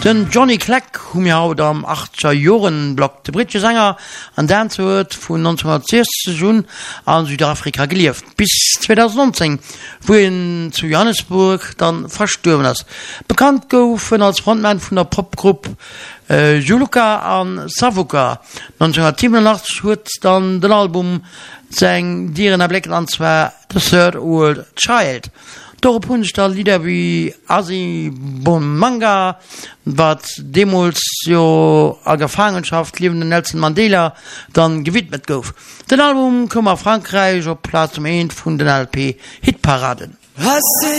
Den Johnny Clegg haut am 80er Joren Block de britsche Sänger an Dance huet vun 1960 an Südafrika gelieft bis 2019, wo zu Johannesburg dann verstürmen ass. Bekannt goufen als Frontman vun der Popgruppe Juluka an Savuka. 1987 huet dann den Album seng Dieren erblecken anzwer The Third World Child. Dort punch da Lieder wie Asi Bonmanga, wat Demos jo a Gefangenschaft lebenden Nelson Mandela dann gewidmet gouf. Den Album kom a Frankreich op Platz 1 vun den LP Hitparaden.